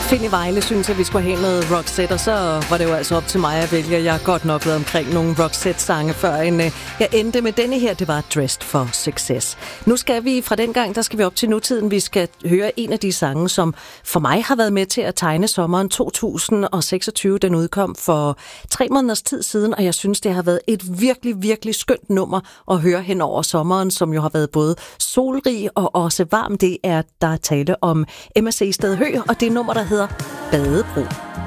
Finn i Vejle synes, at vi skulle have noget Roxette, og så var det jo altså op til mig at vælge. Jeg har godt nok været omkring nogle Roxette-sange, før jeg endte med denne her. Det var Dressed for Success. Nu skal vi fra den gang, der skal vi op til nutiden. Vi skal høre en af de sange, som for mig har været med til at tegne sommeren 2026. Den udkom for 3 måneders tid siden, og jeg synes, det har været et virkelig, virkelig skønt nummer at høre hen over sommeren, som jo har været både solrig og også varm. Det er der tale om MSC Sted Hø, og det nummer, der hedder Badebro.